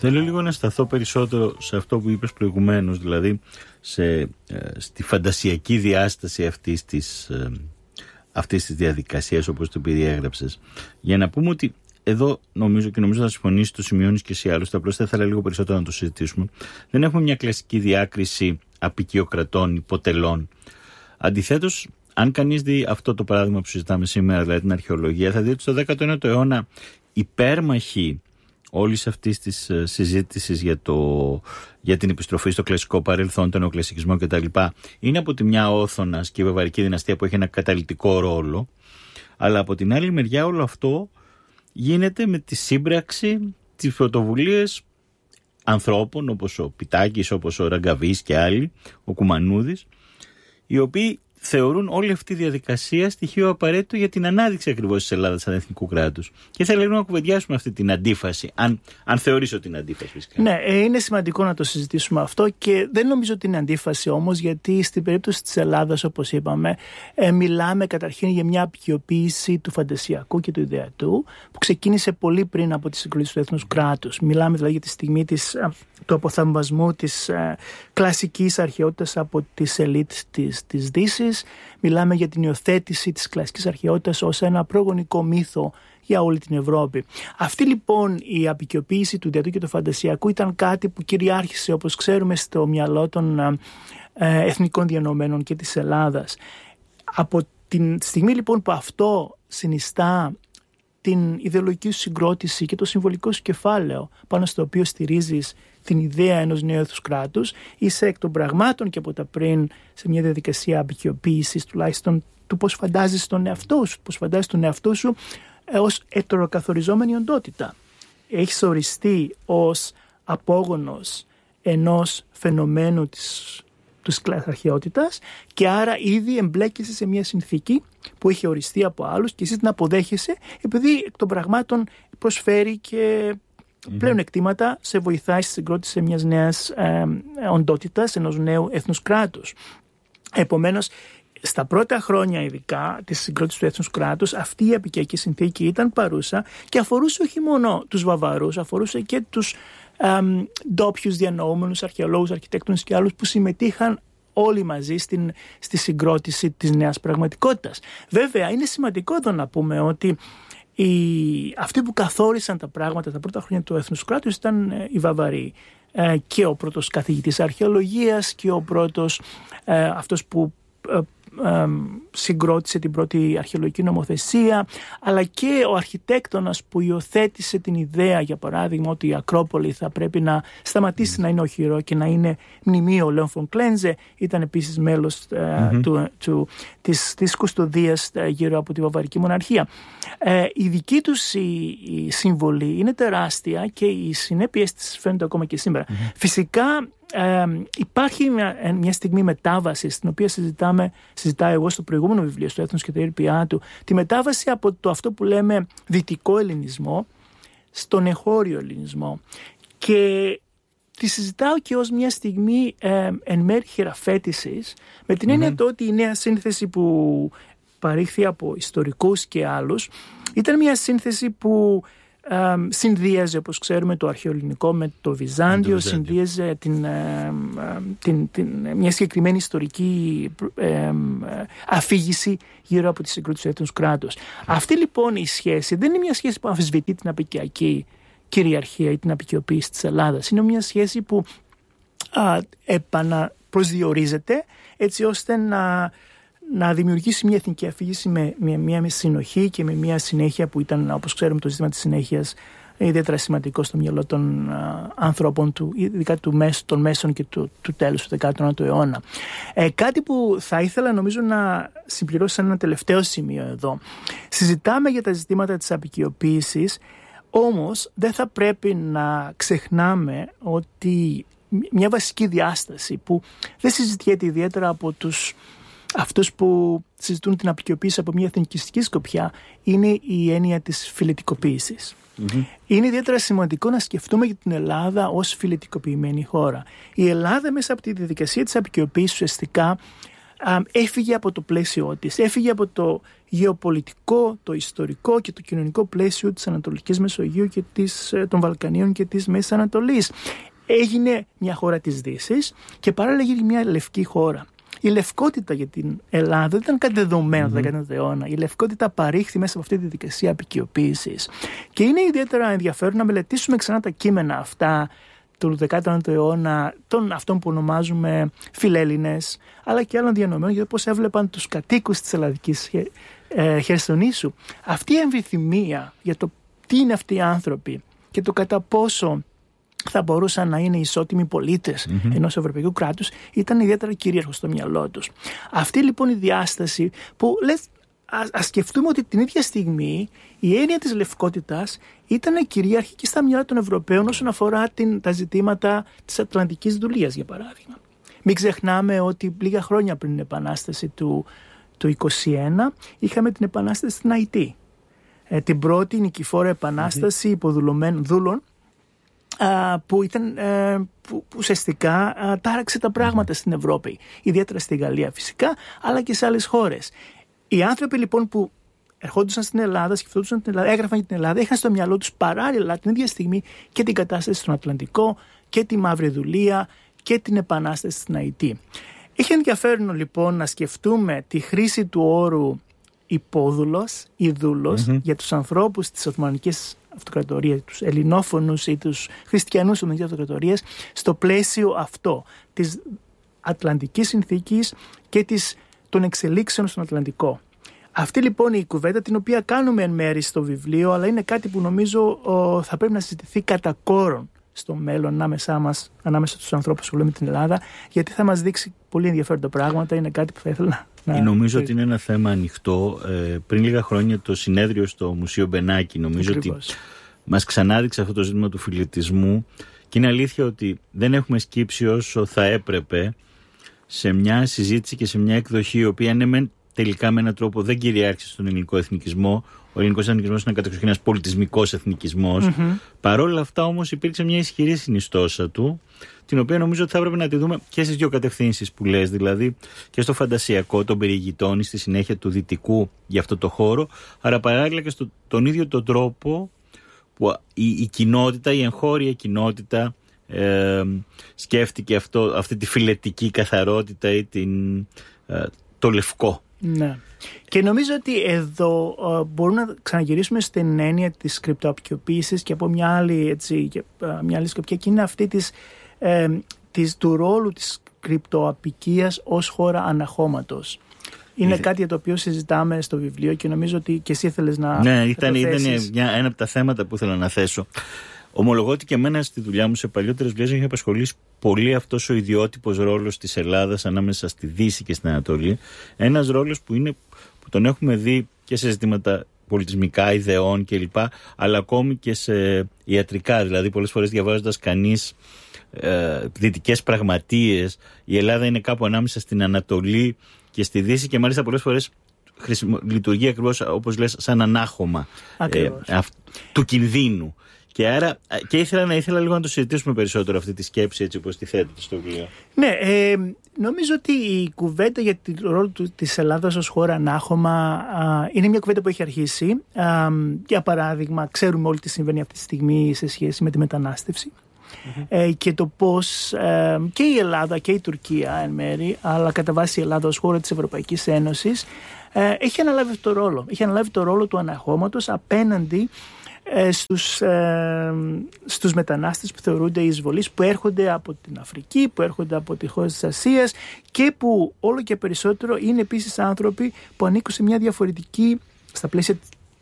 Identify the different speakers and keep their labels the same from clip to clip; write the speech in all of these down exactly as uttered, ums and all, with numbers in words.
Speaker 1: Θέλω λίγο να σταθώ περισσότερο σε αυτό που είπες προηγουμένως, δηλαδή σε, ε, στη φαντασιακή διάσταση αυτής της, ε, αυτής της διαδικασίας όπως το περιέγραψες. Για να πούμε ότι εδώ νομίζω και νομίζω θα συμφωνήσεις, το σημειώνεις και εσύ άλλωστε, απλώς θα ήθελα λίγο περισσότερο να το συζητήσουμε. Δεν έχουμε μια κλασική διάκριση απικιοκρατών, υποτελών. Αντιθέτως, αν κανείς δει αυτό το παράδειγμα που συζητάμε σήμερα, δηλαδή την αρχαιολογία, θα δει ότι στο δέκατο ένατο αιώνα υπέρμαχοι όλης αυτής της συζήτησης για, το, για την επιστροφή στο κλασικό παρελθόν, τον νεοκλασικισμό κτλ. Είναι από τη μια Όθωνας και η Βαβαρική δυναστεία που έχει ένα καταλυτικό ρόλο, αλλά από την άλλη μεριά όλο αυτό γίνεται με τη σύμπραξη, τις πρωτοβουλίες ανθρώπων όπως ο Πιτάκης, όπως ο Ραγκαβής και άλλοι, ο Κουμανούδης, οι οποίοι θεωρούν όλη αυτή τη διαδικασία στοιχείο απαραίτητο για την ανάδειξη ακριβώς της Ελλάδας σαν εθνικού κράτους. Και θέλω να κουβεντιάσουμε αυτή την αντίφαση, αν, αν θεωρήσω την αντίφαση. Φυσικά.
Speaker 2: Ναι, είναι σημαντικό να το συζητήσουμε αυτό και δεν νομίζω ότι είναι αντίφαση όμως, γιατί στην περίπτωση της Ελλάδας, όπως είπαμε, ε, μιλάμε καταρχήν για μια απεικιοποίηση του φαντασιακού και του ιδεατού που ξεκίνησε πολύ πριν από τη συγκρότηση του έθνους κράτους. Μιλάμε δηλαδή για τη στιγμή της, του αποθαυμασμού της ε, κλασικής αρχαιότητας από τις ελίτ της, της Δύσης. Μιλάμε για την υιοθέτηση της κλασικής αρχαιότητας ως ένα προγονικό μύθο για όλη την Ευρώπη. Αυτή λοιπόν η απεικιοποίηση του ιδεατού και του φαντασιακού ήταν κάτι που κυριάρχησε, όπως ξέρουμε, στο μυαλό των ε, εθνικών διανομένων και της Ελλάδας. Από την στιγμή λοιπόν που αυτό συνιστά την ιδεολογική σου συγκρότηση και το συμβολικό σου κεφάλαιο πάνω στο οποίο στηρίζεις την ιδέα ενός νέου έθνους κράτους, είσαι εκ των πραγμάτων και από τα πριν σε μια διαδικασία απεικιοποίησης τουλάχιστον του πώς φαντάζεσαι τον εαυτό σου, πώς φαντάζεσαι τον εαυτό σου ως ετεροκαθοριζόμενη οντότητα. Έχεις οριστεί ως απόγονος ενός φαινομένου της, της αρχαιότητας και άρα ήδη εμπλέκεσαι σε μια συνθήκη που έχει οριστεί από άλλους και εσύ την αποδέχεσαι επειδή εκ των πραγμάτων προσφέρει και πλέον εκτίματα, σε βοηθάει στη συγκρότηση μιας νέας ε, οντότητας, ενός νέου έθνους κράτους. Επομένως, στα πρώτα χρόνια ειδικά της συγκρότησης του έθνους κράτους, αυτή η απικιακή συνθήκη ήταν παρούσα και αφορούσε όχι μόνο τους Βαβαρούς, αφορούσε και τους ε, ντόπιους διανοούμενους, αρχαιολόγους, αρχιτέκτονες και άλλους που συμμετείχαν όλοι μαζί στην, στη συγκρότηση της νέας πραγματικότητας. Βέβαια, είναι σημαντικό εδώ να πούμε ότι Οι, αυτοί που καθόρισαν τα πράγματα τα πρώτα χρόνια του έθνους κράτους ήταν ε, οι Βαβαροί. Ε, και ο πρώτος καθηγητής αρχαιολογίας και ο πρώτος ε, αυτός που ε, ε, συγκρότησε την πρώτη αρχαιολογική νομοθεσία, αλλά και ο αρχιτέκτονας που υιοθέτησε την ιδέα, για παράδειγμα, ότι η Ακρόπολη θα πρέπει να σταματήσει mm. να είναι οχυρό και να είναι μνημείο. Ο Λέον φον Κλέντζε ήταν επίσης μέλος ε, mm-hmm. του, του, της, της κουστοδίας ε, γύρω από τη Βαβαρική Μοναρχία. Ε, η δική τους η, η συμβολή είναι τεράστια και οι συνέπειες της φαίνονται ακόμα και σήμερα. Mm-hmm. Φυσικά Ε, υπάρχει μια, μια στιγμή μετάβασης, την οποία συζητάμε, συζητάω εγώ στο προηγούμενο βιβλίο, στο Έθνος και τα ήρπιά του, τη μετάβαση από το αυτό που λέμε δυτικό ελληνισμό στον εχώριο ελληνισμό, και τη συζητάω και ως μια στιγμή ε, εν μέρει χειραφέτησης, με την έννοια mm-hmm. το ότι η νέα σύνθεση που παρήχθη από ιστορικούς και άλλους ήταν μια σύνθεση που Ε, συνδύαζε, όπως ξέρουμε, το αρχαιοελληνικό με το Βυζάντιο, συνδύαζε την, ε, την, την, μια συγκεκριμένη ιστορική ε, ε, αφήγηση γύρω από τη συγκρότηση του έθνους κράτους. Αυτή λοιπόν η σχέση δεν είναι μια σχέση που αμφισβητεί την απικιακή κυριαρχία ή την απικιοποίηση της Ελλάδας. Είναι μια σχέση που α, επαναπροσδιορίζεται έτσι ώστε να να δημιουργήσει μια εθνική αφήγηση με, με μια συνοχή και με μια συνέχεια που ήταν, όπως ξέρουμε, το ζήτημα της συνέχειας ιδιαίτερα σημαντικό στο μυαλό των α, ανθρώπων του, ειδικά του μέσου, των μέσων και του, του τέλους του δέκατου ένατου αιώνα. Ε, κάτι που θα ήθελα νομίζω να συμπληρώσω σε ένα τελευταίο σημείο εδώ. Συζητάμε για τα ζητήματα της απικιοποίησης, όμως δεν θα πρέπει να ξεχνάμε ότι μια βασική διάσταση που δεν συζητιέται ιδιαίτερα από τους αυτούς που συζητούν την απικιοποίηση από μια εθνικιστική σκοπιά είναι η έννοια της φιλετικοποίησης. Mm-hmm. Είναι ιδιαίτερα σημαντικό να σκεφτούμε για την Ελλάδα ως φιλετικοποιημένη χώρα. Η Ελλάδα μέσα από τη διαδικασία της απικιοποίησης ουσιαστικά έφυγε από το πλαίσιο της, έφυγε από το γεωπολιτικό, το ιστορικό και το κοινωνικό πλαίσιο της Ανατολικής Μεσογείου και της, των Βαλκανίων και της Μέσης Ανατολής. Έγινε μια χώρα της Δύσης και παράλληλα έγινε μια λευκή χώρα. Η λευκότητα για την Ελλάδα δεν ήταν κάτι δεδομένο mm-hmm. τον δέκατο αιώνα. Η λευκότητα παρήχθη μέσα από αυτή τη διαδικασία αποικιοποίησης. Και είναι ιδιαίτερα ενδιαφέρον να μελετήσουμε ξανά τα κείμενα αυτά του δεκάτου αιώνα, των αυτών που ονομάζουμε φιλέλληνες, αλλά και άλλων διανομένων, για το πώς έβλεπαν τους κατοίκους της Ελλαδικής ε, Χερσονήσου. Αυτή η αμφιθυμία για το τι είναι αυτοί οι άνθρωποι και το κατά πόσο θα μπορούσαν να είναι ισότιμοι πολίτες mm-hmm. ενός ευρωπαϊκού κράτους ήταν ιδιαίτερα κυρίαρχο στο μυαλό τους. Αυτή λοιπόν η διάσταση που λες, ας, ας σκεφτούμε ότι την ίδια στιγμή η έννοια της λευκότητας ήταν κυρίαρχη και στα μυαλά των Ευρωπαίων όσον αφορά την, τα ζητήματα της Ατλαντικής δουλείας, για παράδειγμα. Μην ξεχνάμε ότι λίγα χρόνια πριν την Επανάσταση του, του είκοσι ένα είχαμε την Επανάσταση στην Αϊτή. Ε, την πρώτη νικηφόρα επανάσταση mm-hmm. υποδουλωμένων δούλων, που, ήταν, που ουσιαστικά τάραξε τα πράγματα στην Ευρώπη, ιδιαίτερα στη Γαλλία φυσικά, αλλά και σε άλλες χώρες. Οι άνθρωποι λοιπόν που ερχόντουσαν στην Ελλάδα, σκεφτόντουσαν την Ελλάδα, έγραφαν για την Ελλάδα, είχαν στο μυαλό τους παράλληλα την ίδια στιγμή και την κατάσταση στον Ατλαντικό και τη μαύρη δουλεία και την επανάσταση στην Αϊτή. Είχε ενδιαφέρον λοιπόν να σκεφτούμε τη χρήση του όρου υπόδουλος ή δούλος mm-hmm. για τους ανθρώπους της Οθωμανικής Αυτοκρατορίας, τους ελληνόφωνους ή τους χριστιανούς της Αυτοκρατορίας, στο πλαίσιο αυτό της Ατλαντικής Συνθήκης και της, των εξελίξεων στον Ατλαντικό. Αυτή λοιπόν η κουβέντα, την οποία κάνουμε εν μέρη στο βιβλίο, αλλά είναι κάτι που νομίζω ο, θα πρέπει να συζητηθεί κατά κόρον στο μέλλον ανάμεσά μας, ανάμεσα στους ανθρώπους που λέμε την Ελλάδα, γιατί θα μας δείξει πολύ ενδιαφέροντα πράγματα. Είναι κάτι που θα ήθελα να...
Speaker 1: Νομίζω ότι είναι ένα θέμα ανοιχτό. Ε, πριν λίγα χρόνια το συνέδριο στο Μουσείο Μπενάκη, νομίζω Ακριβώς. ότι μας ξανάδειξε αυτό το ζήτημα του φιλετισμού, και είναι αλήθεια ότι δεν έχουμε σκύψει όσο θα έπρεπε σε μια συζήτηση και σε μια εκδοχή η οποία είναι με, τελικά με έναν τρόπο δεν κυριάρχησε στον ελληνικό εθνικισμό. Ο ελληνικός εθνικισμός είναι κατεξοχήν ένας πολιτισμικός εθνικισμός. Mm-hmm. Παρ' όλα αυτά όμως υπήρξε μια ισχυρή συνιστόσα του, την οποία νομίζω ότι θα έπρεπε να τη δούμε και στις δύο κατευθύνσεις που λες, δηλαδή και στο φαντασιακό των περιηγητών, στη συνέχεια του δυτικού για αυτό το χώρο, αλλά παράλληλα και στον τον ίδιο τον τρόπο που η, η κοινότητα, η εγχώρια κοινότητα ε, σκέφτηκε αυτό, αυτή τη φιλετική καθαρότητα ή την, ε, το λευκό.
Speaker 2: Ναι. Και νομίζω ότι εδώ uh, μπορούμε να ξαναγυρίσουμε στην έννοια της κρυπτοαπικιοποίησης και από μια άλλη, έτσι, και, uh, μια άλλη σκοπιά, και είναι αυτή της, ε, της, του ρόλου της κρυπτοαπικίας ως χώρα αναχώματος. Είναι Ήθε... κάτι για το οποίο συζητάμε στο βιβλίο και νομίζω ότι και εσύ ήθελες να...
Speaker 1: Ναι, ήταν, ήταν μια, ένα από τα θέματα που ήθελα να θέσω. Ομολογώ ότι και εμένα στη δουλειά μου σε παλιότερες δουλειές έχει απασχολήσει πολύ αυτός ο ιδιότυπος ρόλος της Ελλάδας ανάμεσα στη Δύση και στην Ανατολή. Ένας ρόλος που, είναι, που τον έχουμε δει και σε ζητήματα πολιτισμικά, ιδεών κλπ. Αλλά ακόμη και σε ιατρικά. Δηλαδή, πολλές φορές διαβάζοντας κανείς ε, δυτικές πραγματείες, η Ελλάδα είναι κάπου ανάμεσα στην Ανατολή και στη Δύση, και μάλιστα πολλές φορές χρησιμο, λειτουργεί ακριβώς όπως λες σαν ανάχωμα ε, αυ, του κινδύνου. Και άρα και ήθελα να ήθελα λίγο να το συζητήσουμε περισσότερο αυτή τη σκέψη, έτσι όπως τη θέτετε στο βιβλίο.
Speaker 2: Ναι, ε, νομίζω ότι η κουβέντα για τον ρόλο της Ελλάδας ως χώρα ανάχωμα α, είναι μια κουβέντα που έχει αρχίσει. Α, για παράδειγμα, ξέρουμε όλοι τι συμβαίνει αυτή τη στιγμή σε σχέση με τη μετανάστευση. Mm-hmm. Ε, και το πώς ε, και η Ελλάδα και η Τουρκία εν μέρη, αλλά κατά βάση η Ελλάδα ως χώρα της Ευρωπαϊκής Ένωσης, ε, έχει αναλάβει αυτό το ρόλο. Έχει αναλάβει το ρόλο του αναχώματος απέναντι Ε, στους, ε, στους μετανάστες που θεωρούνται εισβολείς, που έρχονται από την Αφρική, που έρχονται από τη χώρα της Ασίας και που όλο και περισσότερο είναι επίσης άνθρωποι που ανήκουν σε μια διαφορετική, στα πλαίσια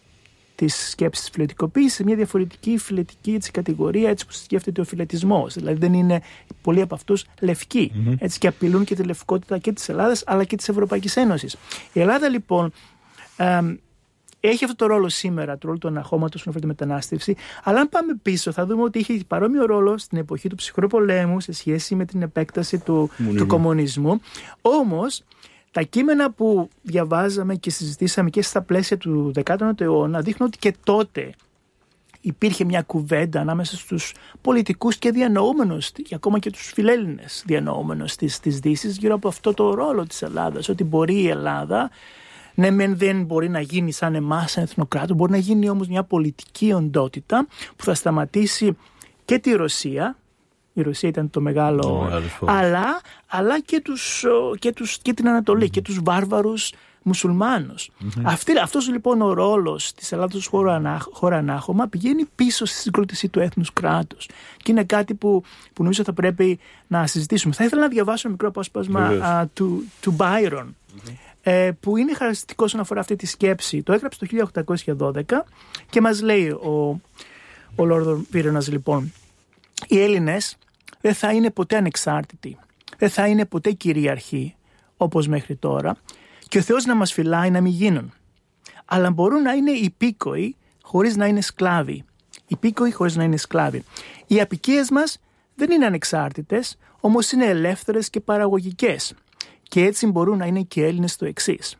Speaker 2: της σκέψης της φιλετικοποίησης, σε μια διαφορετική φιλετική έτσι, κατηγορία, έτσι που σκέφτεται ο φιλετισμός. Δηλαδή δεν είναι πολλοί από αυτούς λευκοί, mm-hmm. έτσι, και απειλούν και τη λευκότητα και της Ελλάδας αλλά και της Ευρωπαϊκής Ένωσης. Η Ελλάδα λοιπόν ε, έχει αυτό το ρόλο σήμερα, το ρόλο του αναχώματος που αφορά τη μετανάστευση. Αλλά αν πάμε πίσω, θα δούμε ότι είχε παρόμοιο ρόλο στην εποχή του ψυχρού πολέμου σε σχέση με την επέκταση του, του κομμουνισμού. Όμως, τα κείμενα που διαβάζαμε και συζητήσαμε και στα πλαίσια του δέκατου αιώνα δείχνουν ότι και τότε υπήρχε μια κουβέντα ανάμεσα στους πολιτικούς και διανοούμενους, και ακόμα και τους φιλέλληνες διανοούμενους της, της Δύσης, γύρω από αυτό το ρόλο της Ελλάδας, ότι μπορεί η Ελλάδα, ναι μεν δεν μπορεί να γίνει σαν εμάς, σαν εθνοκράτο, μπορεί να γίνει όμως μια πολιτική οντότητα που θα σταματήσει και τη Ρωσία. Η Ρωσία ήταν το μεγάλο, oh, αλλά, αλλά και, τους, και, τους, και την Ανατολή, mm-hmm. και τους βάρβαρους μουσουλμάνους. Mm-hmm. Αυτή, αυτός λοιπόν ο ρόλος της Ελλάδος χώρα, ανά, χώρα ανάχωμα πηγαίνει πίσω στη συγκρότηση του έθνους κράτους. Και είναι κάτι που, που νομίζω θα πρέπει να συζητήσουμε. Θα ήθελα να διαβάσω ένα μικρό απόσπασμα uh, του, του Byron, mm-hmm. ε, που είναι χαρακτηριστικό όσον αφορά αυτή τη σκέψη. Το έγραψε το χίλια οκτακόσια δώδεκα και μας λέει ο, ο Λόρδος Βίρονας λοιπόν: οι Έλληνες δεν θα είναι ποτέ ανεξάρτητοι, δεν θα είναι ποτέ κυρίαρχοι όπως μέχρι τώρα, και ο Θεός να μας φυλάει να μην γίνουν. Αλλά μπορούν να είναι υπήκοοι χωρίς να είναι σκλάβοι. Υπήκοοι χωρίς να είναι σκλάβοι. Οι αποικίες μας δεν είναι ανεξάρτητες, όμως είναι ελεύθερες και παραγωγικές. Και έτσι μπορούν να είναι και Έλληνες το εξής.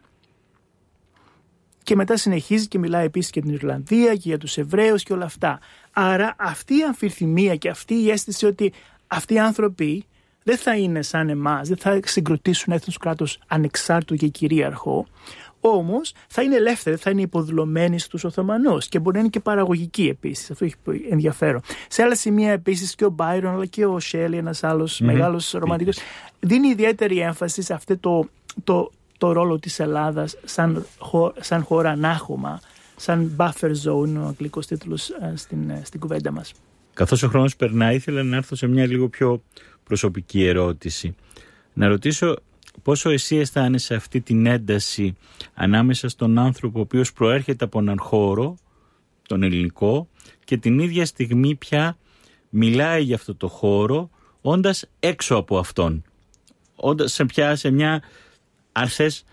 Speaker 2: Και μετά συνεχίζει και μιλάει επίσης και την Ιρλανδία και για τους Εβραίους και όλα αυτά. Άρα αυτή η αμφιθυμία και αυτή η αίσθηση ότι αυτοί οι άνθρωποι δεν θα είναι σαν εμάς, δεν θα συγκροτήσουν έθνος κράτος ανεξάρτητο και κυρίαρχο, όμως θα είναι ελεύθεροι, θα είναι υποδουλωμένοι στους Οθωμανούς και μπορεί να είναι και παραγωγικοί επίσης. Αυτό έχει ενδιαφέρον. Σε άλλα σημεία επίσης και ο Μπάιρον αλλά και ο Σέλι, ένας άλλος mm-hmm. μεγάλος ρομαντικός, δίνει ιδιαίτερη έμφαση σε αυτό το, το, το ρόλο της Ελλάδας σαν, χω, σαν χώρα ανάχωμα, σαν buffer zone, ο αγγλικός τίτλος στην, στην κουβέντα μας.
Speaker 1: Καθώς ο χρόνος περνάει, ήθελα να έρθω σε μια λίγο πιο προσωπική ερώτηση. Να ρωτήσω πόσο εσύ αισθάνεσαι αυτή την ένταση ανάμεσα στον άνθρωπο ο οποίος προέρχεται από έναν χώρο, τον ελληνικό, και την ίδια στιγμή πια μιλάει για αυτό το χώρο όντας έξω από αυτόν. Όντας σε πια σε μια, αρθές,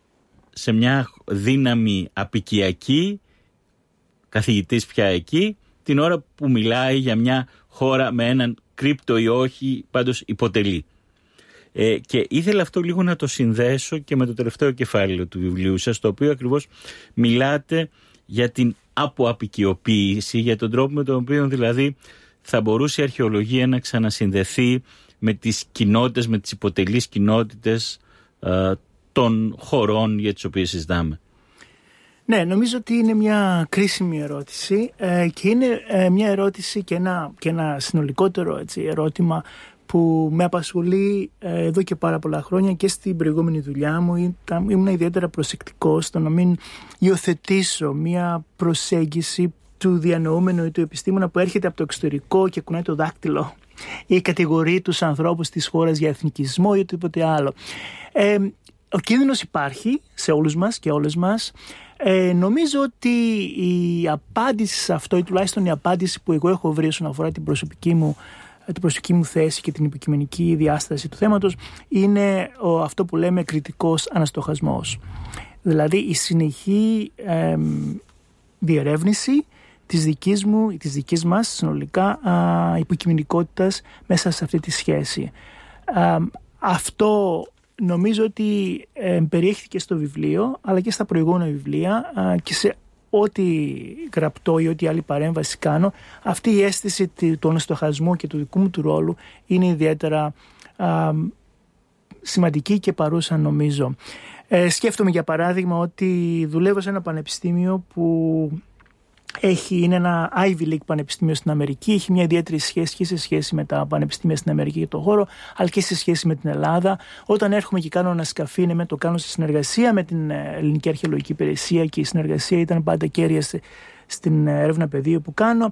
Speaker 1: σε μια δύναμη απικιακή, καθηγητής πια εκεί, την ώρα που μιλάει για μια χώρα με έναν κρύπτο ή όχι, πάντως υποτελεί. Ε, και ήθελα αυτό λίγο να το συνδέσω και με το τελευταίο κεφάλαιο του βιβλίου σας, το οποίο ακριβώς μιλάτε για την αποαπικιοποίηση, για τον τρόπο με τον οποίο δηλαδή θα μπορούσε η αρχαιολογία να ξανασυνδεθεί με τις κοινότητες, με τις υποτελείς κοινότητες ε, των χωρών για τις οποίες συζητάμε.
Speaker 2: Ναι, νομίζω ότι είναι μια κρίσιμη ερώτηση ε, και είναι ε, μια ερώτηση και ένα, και ένα συνολικότερο έτσι, ερώτημα που με απασχολεί ε, εδώ και πάρα πολλά χρόνια και στην προηγούμενη δουλειά μου. Ήμουν ιδιαίτερα προσεκτικός στο να μην υιοθετήσω μια προσέγγιση του διανοούμενου ή του επιστήμονα που έρχεται από το εξωτερικό και κουνάει το δάκτυλο ή κατηγορεί τους ανθρώπους της χώρας για εθνικισμό ή οτιδήποτε άλλο. Ε, ο κίνδυνος υπάρχει σε όλους μας και όλες μας. Ε, νομίζω ότι η απάντηση σε αυτό, ή τουλάχιστον η απάντηση που εγώ έχω βρει όσον αφορά την προσωπική μου, την προσωπική μου θέση και την υποκειμενική διάσταση του θέματος, είναι ο, αυτό που λέμε κριτικός αναστοχασμός. Δηλαδή η συνεχή ε, διερεύνηση της δικής μου, της δικής μας συνολικά α, υποκειμενικότητας μέσα σε αυτή τη σχέση. Α, αυτό νομίζω ότι ε, περιέχθηκε στο βιβλίο αλλά και στα προηγούμενα βιβλία α, και σε ό,τι γραπτό ή ό,τι άλλη παρέμβαση κάνω. Αυτή η αίσθηση του αναστοχασμού και του δικού μου του ρόλου είναι ιδιαίτερα α, σημαντική και παρούσα νομίζω. Ε, σκέφτομαι για παράδειγμα ότι δουλεύω σε ένα πανεπιστήμιο που έχει, είναι ένα Ivy League πανεπιστήμιο στην Αμερική, έχει μια ιδιαίτερη σχέση και σε σχέση με τα πανεπιστήμια στην Αμερική και τον χώρο, αλλά και σε σχέση με την Ελλάδα. Όταν έρχομαι και κάνω ένα σκαφί, ναι, με το κάνω σε συνεργασία με την Ελληνική Αρχαιολογική Υπηρεσία και η συνεργασία ήταν πάντα κέρια στην έρευνα πεδίου που κάνω.